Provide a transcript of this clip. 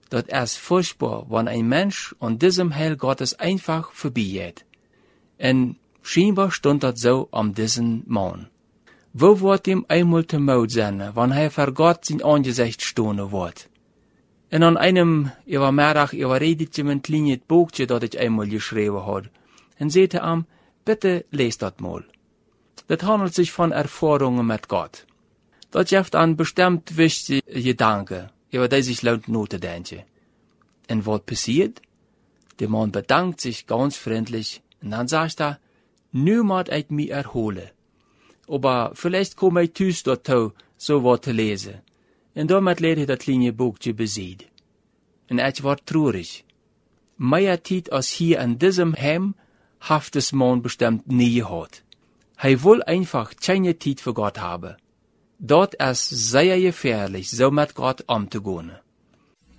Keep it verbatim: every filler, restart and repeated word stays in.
dat es furchtbar, wenn ein Mensch an diesem Heil Gottes einfach vorbeigeht. Und scheinbar stund das so am diesen Mann. Wo wird ihm einmal zu Mut sein, wenn er vor Gott sein Angesicht stohne wird? Und an einem Übermerach überredet ihm ein kleines Buchchen, das ich einmal geschrieben hat, und sagte ihm, bitte lest das mal. Das handelt sich von Erfahrungen mit Gott. Das gibt an bestimmt wichtige Gedanken, über die sich lohnt nachzudenken. Und was passiert? Der Mann bedankt sich ganz freundlich, und dann sagt er, niemand hat mich erholen. Aber vielleicht komme ich tüß dazu, so was zu lesen. Und damit lädt er das kleine Buchchen besiegt. Und ich war traurig. Mehr Zeit als hier in diesem Heim, haft es Mann bestimmt nie gehabt. Er will einfach keine Zeit für Gott haben. Dort ist sehr gefährlich, so mit Gott umzugehen.